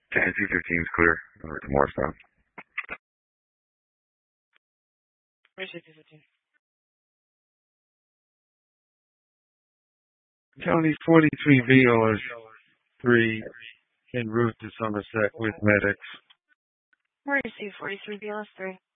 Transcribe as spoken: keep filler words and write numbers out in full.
ten two fifteen is clear. Over to Morristown. Where's two fifteen? County forty-three V O S three en route to Somerset with medics. Where is C forty-three B L S three?